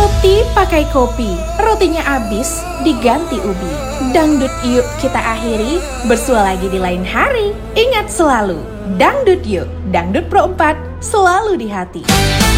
Roti pakai kopi, rotinya habis diganti ubi. Dangdut yuk kita akhiri, bersua lagi di lain hari. Ingat selalu, dangdut yuk, dangdut Pro 4 selalu di hati.